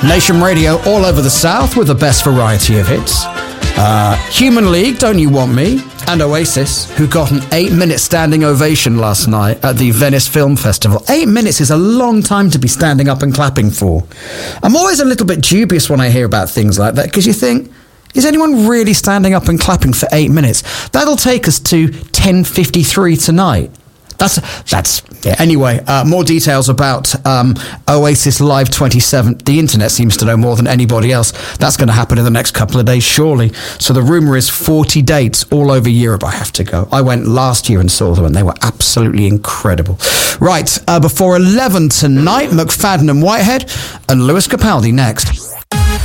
Nation Radio all over the South with the best variety of hits. Human League, Don't You Want Me? And Oasis, who got an 8-minute standing ovation last night at the Venice Film Festival. 8 minutes is a long time to be standing up and clapping for. I'm always a little bit dubious when I hear about things like that, because you think, is anyone really standing up and clapping for 8 minutes? That'll take us to 10:53 tonight. That's yeah. Anyway, more details about Oasis Live 27. The internet seems to know more than anybody else. That's going to happen in the next couple of days, surely. So the rumour is 40 dates all over Europe. I have to go. I went last year and saw them, and they were absolutely incredible. Right, before 11 tonight, McFadden and Whitehead, and Lewis Capaldi next.